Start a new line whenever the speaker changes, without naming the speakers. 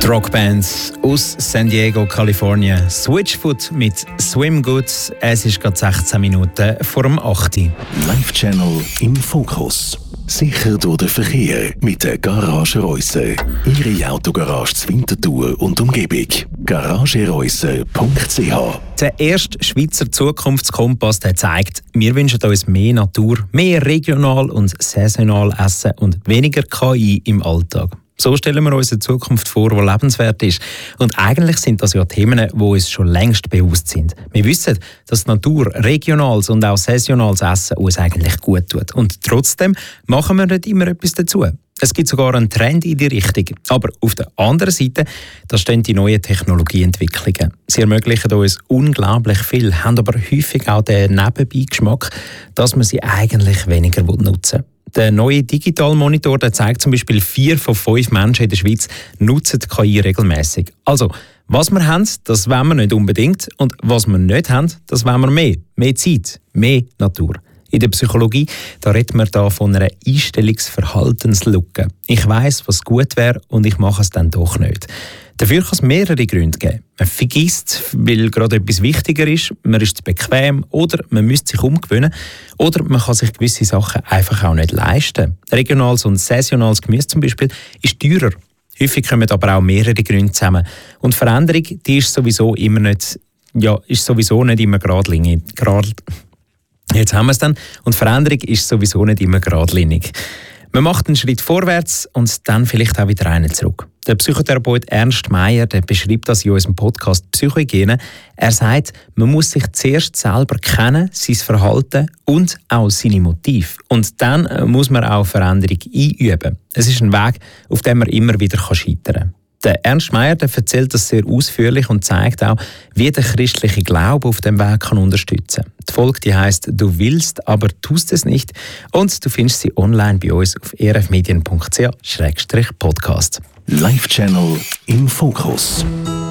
Rockband aus San Diego, Kalifornien. Switchfoot mit Swim Good. Es ist gerade 16 Minuten vor dem 8.
Live-Channel im Fokus. Sicher durch den Verkehr mit der Garage Reusser. Ihre Autogarage zur Winterthur und Umgebung. garagereusser.ch.
Der erste Schweizer Zukunftskompass der zeigt, wir wünschen uns mehr Natur, mehr regional und saisonal Essen und weniger KI im Alltag. So stellen wir uns eine Zukunft vor, die lebenswert ist. Und eigentlich sind das ja Themen, die uns schon längst bewusst sind. Wir wissen, dass Natur, regionales und auch saisonales Essen uns eigentlich gut tut. Und trotzdem machen wir nicht immer etwas dazu. Es gibt sogar einen Trend in die Richtung. Aber auf der anderen Seite, da stehen die neuen Technologieentwicklungen. Sie ermöglichen uns unglaublich viel, haben aber häufig auch den Nebenbeigeschmack, dass man sie eigentlich weniger nutzen will. Der neue Digital-Monitor zeigt zum Beispiel, 4 von 5 Menschen in der Schweiz nutzen KI regelmäßig. Also, was wir haben, das wollen wir nicht unbedingt. Und was wir nicht haben, das wollen wir mehr. Mehr Zeit, mehr Natur. In der Psychologie da reden wir da von einer Einstellungsverhaltenslücke. Ich weiss, was gut wäre und ich mache es dann doch nicht. Dafür kann es mehrere Gründe geben. Man vergisst, weil gerade etwas wichtiger ist, man ist zu bequem oder man müsste sich umgewöhnen oder man kann sich gewisse Sachen einfach auch nicht leisten. Regionales und saisonales Gemüse zum Beispiel ist teurer. Häufig kommen aber auch mehrere Gründe zusammen. Und Veränderung, die ist sowieso nicht immer geradlinig. Jetzt haben wir es dann. Und Veränderung ist sowieso nicht immer geradlinig. Man macht einen Schritt vorwärts und dann vielleicht auch wieder einen zurück. Der Psychotherapeut Ernst Meier, der beschreibt das in unserem Podcast Psychohygiene. Er sagt, man muss sich zuerst selber kennen, sein Verhalten und auch seine Motive. Und dann muss man auch Veränderung einüben. Es ist ein Weg, auf dem man immer wieder scheitern kann. Der Ernst Meier der erzählt das sehr ausführlich und zeigt auch, wie der christliche Glaube auf dem Weg kann unterstützen kann. Die Folge die heisst «Du willst, aber tust es nicht» und du findest sie online bei uns auf erfmedien.ch/podcast.
Live-Channel im Fokus.